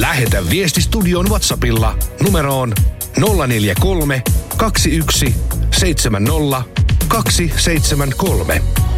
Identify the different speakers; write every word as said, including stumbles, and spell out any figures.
Speaker 1: Lähetä viesti studioon WhatsAppilla numeroon nolla neljä kolme, kaksi yksi, seitsemän nolla, kaksi seitsemän kolme.